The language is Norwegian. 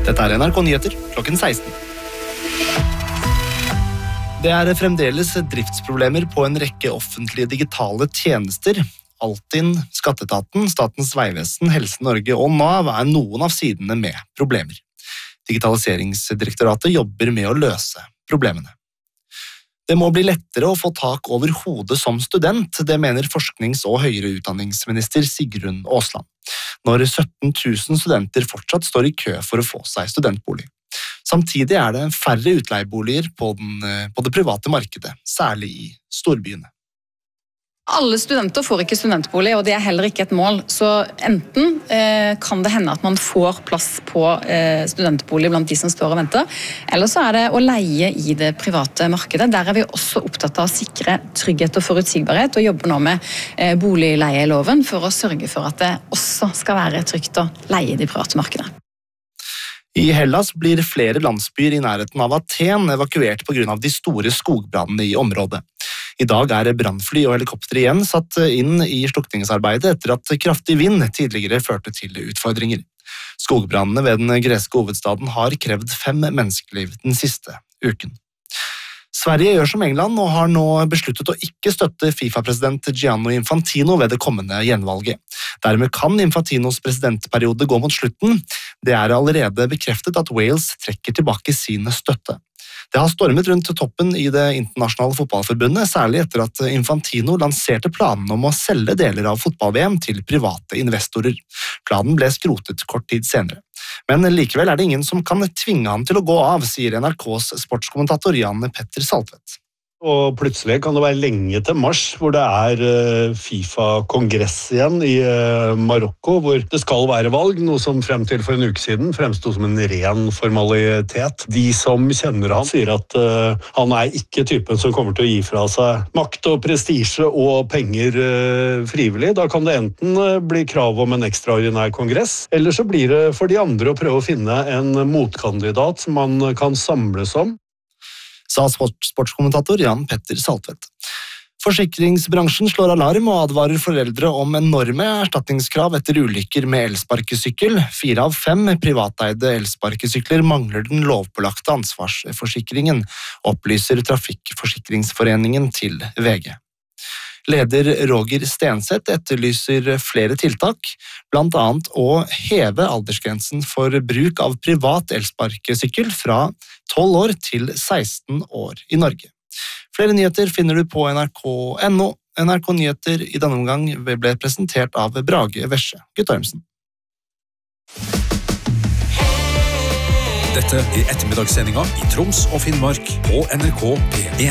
Dette NRK Nyheter, klokken 16. Det fremdeles driftsproblemer på en rekke offentlige digitale tjenester. Altinn, Skatteetaten, Statens vegvesen, Helse Norge og Nav noen av sidene med problemer. Digitaliseringsdirektoratet jobber med å løse problemene. Det må bli lettere å få tak over hodet som student, det mener forsknings- og høyere utdanningsminister Sigrun Aasland. Når 17 000 studenter fortsatt står i kø for å få seg studentbolig. Samtidig det færre utleieboliger på det private markedet, særlig i storbyene. Alle studenter får ikke studentbolig, og det heller ikke et mål. Så enten kan det hende at man får plass på studentbolig blant de som står og venter, eller så det å leie i det private markedet. Der vi også opptatt av å sikre trygghet og forutsigbarhet, og jobber nå med boligleieloven for å sørge for at det også skal være trygt å leie i det private markedet. I Hellas blir flere landsbyer i nærheten av Aten evakuert på grunn av de store skogbrannene i området. I dag brannfly og helikopter igjen satt inn i slukningsarbeidet etter at kraftig vind tidligere førte til utfordringer. Skogbrannene ved den greske hovedstaden har krevd 5 menneskeliv den siste uken. Sverige gjør som England og har nå besluttet å ikke støtte FIFA-president Gianni Infantino ved det kommende gjenvalget. Dermed kan Infantinos presidentperiode gå mot slutten. Det allerede bekreftet at Wales trekker tilbake sin støtte. Det har stormet rundt toppen i det internasjonale fotballforbundet, særlig etter at Infantino lanserte planen om å selge deler av fotball-VM til private investorer. Planen ble skrotet kort tid senere. Men likevel det ingen som kan tvinge han til å gå av, sier NRKs sportskommentator Jan Petter Saltvedt. Og plutselig kan det være lenge til mars, hvor det FIFA-kongress igjen i Marokko, hvor det skal være valg, noe som frem til for en uke siden fremstod som en ren formalitet. De som kjenner han sier at han ikke typen som kommer til å gi fra seg makt og prestisje og penger frivillig. Da kan det enten bli krav om en ekstraordinær kongress, eller så blir det for de andre å prøve å finne en motkandidat som man kan samles om. Sa sportskommentator Jan Petter Saltvedt. Forsikringsbransjen slår alarm og advarer foreldre om enorme erstatningskrav etter ulykker med elsparkesykkel. 4 av 5 privateide elsparkesykler mangler den lovpålagte ansvarsforsikringen, opplyser Trafikkforsikringsforeningen til VG. Leder Roger Stenseth etterlyser flere tiltak, blant annet å heve aldersgrensen for bruk av privat elsparkesykkel fra 12 år til 16 år i Norge. Flere nyheter finner du på nrk.no. NRK Nyheter i denne omgang ble presentert av Brage Vesje Guttormsen. Dette ettermiddagssendinga i Troms og Finnmark på NRK P1.